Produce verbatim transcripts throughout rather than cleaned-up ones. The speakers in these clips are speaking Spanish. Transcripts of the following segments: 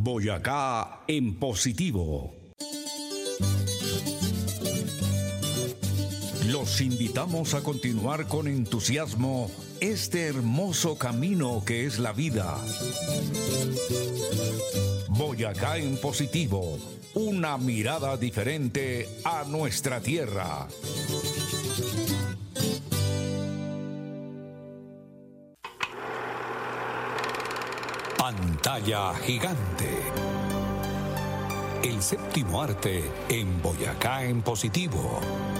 Boyacá en positivo. Los invitamos a continuar con entusiasmo este hermoso camino que es la vida. Boyacá en positivo, una mirada diferente a nuestra tierra. Pantalla gigante. El séptimo arte en Boyacá en positivo.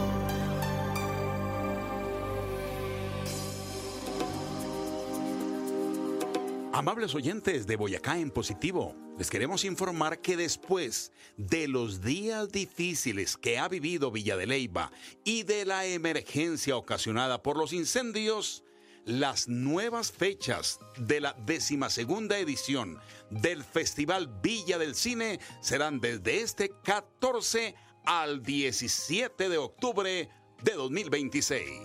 Amables oyentes de Boyacá en positivo, les queremos informar que después de los días difíciles que ha vivido Villa de Leyva y de la emergencia ocasionada por los incendios, las nuevas fechas de la decimasegunda edición del Festival Villa del Cine serán desde este catorce al diecisiete de octubre de dos mil veintiséis.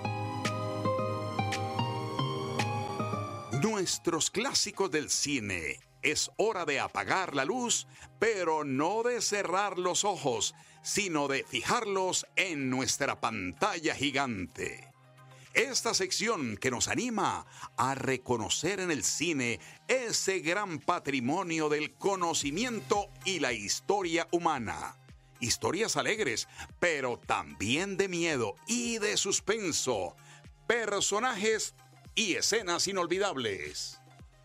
Nuestros clásicos del cine. Es hora de apagar la luz, pero no de cerrar los ojos, sino de fijarlos en nuestra pantalla gigante. Esta sección que nos anima a reconocer en el cine ese gran patrimonio del conocimiento y la historia humana. Historias alegres, pero también de miedo y de suspenso. Personajes y escenas inolvidables.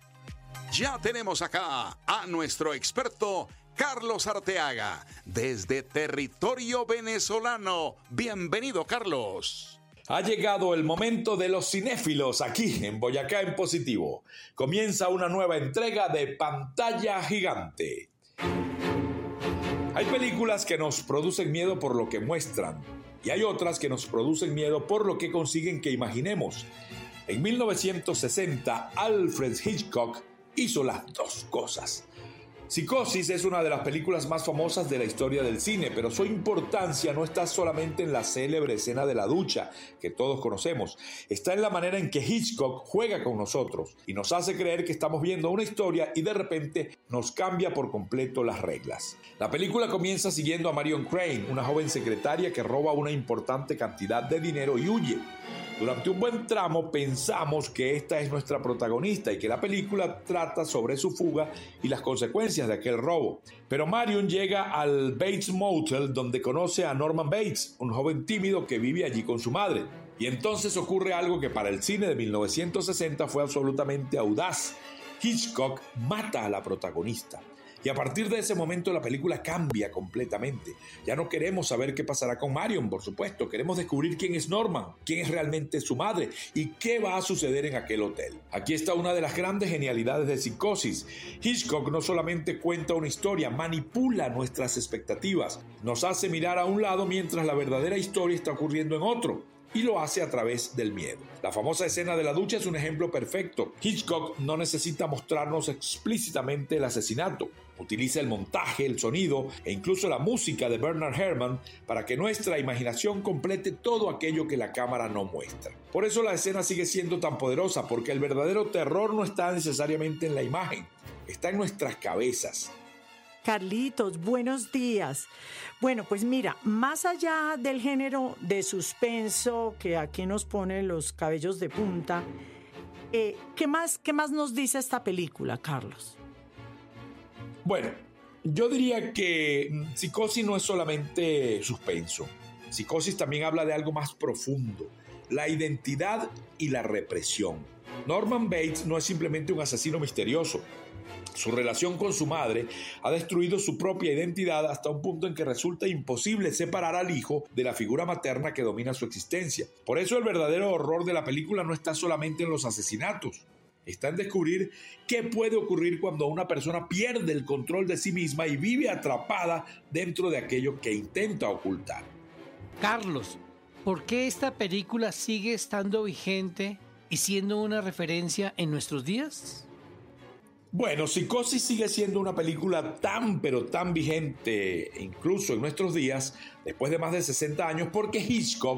Ya tenemos acá a nuestro experto Carlos Arteaga, desde territorio venezolano. Bienvenido, Carlos. Ha llegado el momento de los cinéfilos aquí en Boyacá en positivo. Comienza una nueva entrega de Pantalla Gigante. Hay películas que nos producen miedo por lo que muestran y hay otras que nos producen miedo por lo que consiguen que imaginemos. En mil novecientos sesenta, Alfred Hitchcock hizo las dos cosas. Psicosis es una de las películas más famosas de la historia del cine, pero su importancia no está solamente en la célebre escena de la ducha, que todos conocemos. Está en la manera en que Hitchcock juega con nosotros y nos hace creer que estamos viendo una historia y de repente nos cambia por completo las reglas. La película comienza siguiendo a Marion Crane, una joven secretaria que roba una importante cantidad de dinero y huye. Durante un buen tramo pensamos que esta es nuestra protagonista y que la película trata sobre su fuga y las consecuencias de aquel robo. Pero Marion llega al Bates Motel, donde conoce a Norman Bates, un joven tímido que vive allí con su madre. Y entonces ocurre algo que para el cine de mil novecientos sesenta fue absolutamente audaz. Hitchcock mata a la protagonista. Y a partir de ese momento la película cambia completamente. Ya no queremos saber qué pasará con Marion, por supuesto. Queremos descubrir quién es Norman, quién es realmente su madre y qué va a suceder en aquel hotel. Aquí está una de las grandes genialidades de Psicosis. Hitchcock no solamente cuenta una historia, manipula nuestras expectativas. Nos hace mirar a un lado mientras la verdadera historia está ocurriendo en otro. Y lo hace a través del miedo. La famosa escena de la ducha es un ejemplo perfecto. Hitchcock no necesita mostrarnos explícitamente el asesinato. Utiliza el montaje, el sonido e incluso la música de Bernard Herrmann para que nuestra imaginación complete todo aquello que la cámara no muestra. Por eso la escena sigue siendo tan poderosa, porque el verdadero terror no está necesariamente en la imagen, está en nuestras cabezas. Carlitos, buenos días. Bueno, pues mira, más allá del género de suspenso que aquí nos pone los cabellos de punta, eh, ¿qué más, qué más nos dice esta película, Carlos? Bueno, yo diría que Psicosis no es solamente suspenso. Psicosis también habla de algo más profundo, la identidad y la represión. Norman Bates no es simplemente un asesino misterioso. Su relación con su madre ha destruido su propia identidad hasta un punto en que resulta imposible separar al hijo de la figura materna que domina su existencia. Por eso el verdadero horror de la película no está solamente en los asesinatos. Está en descubrir qué puede ocurrir cuando una persona pierde el control de sí misma y vive atrapada dentro de aquello que intenta ocultar. Carlos, ¿por qué esta película sigue estando vigente y siendo una referencia en nuestros días? Bueno, Psicosis sigue siendo una película tan pero tan vigente, incluso en nuestros días, después de más de sesenta años, porque Hitchcock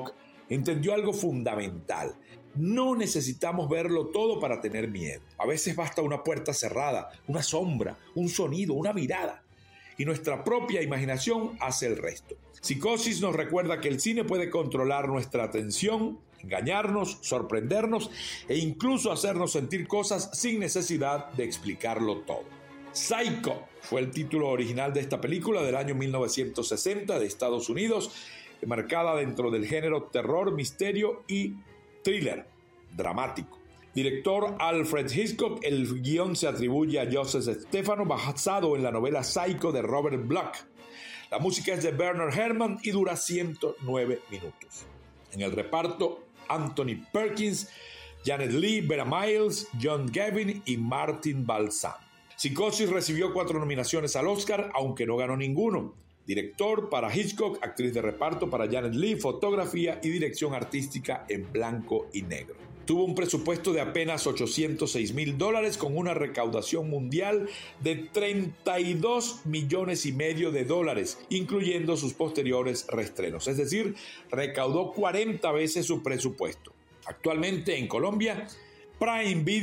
entendió algo fundamental. No necesitamos verlo todo para tener miedo. A veces basta una puerta cerrada, una sombra, un sonido, una mirada. Y nuestra propia imaginación hace el resto. Psicosis nos recuerda que el cine puede controlar nuestra atención, engañarnos, sorprendernos e incluso hacernos sentir cosas sin necesidad de explicarlo todo. Psycho fue el título original de esta película del año mil novecientos sesenta de Estados Unidos, marcada dentro del género terror, misterio y thriller dramático. Director Alfred Hitchcock, el guión se atribuye a Joseph Stefano basado en la novela Psycho de Robert Bloch. La música es de Bernard Herrmann y dura ciento nueve minutos. En el reparto, Anthony Perkins, Janet Leigh, Vera Miles, John Gavin y Martin Balsam. Psicosis recibió cuatro nominaciones al Oscar, aunque no ganó ninguno. Director para Hitchcock, actriz de reparto para Janet Leigh, fotografía y dirección artística en blanco y negro. Tuvo un presupuesto de apenas ochocientos seis mil dólares con una recaudación mundial de treinta y dos millones y medio de dólares, incluyendo sus posteriores reestrenos. Es decir, recaudó cuarenta veces su presupuesto. Actualmente en Colombia, Prime Video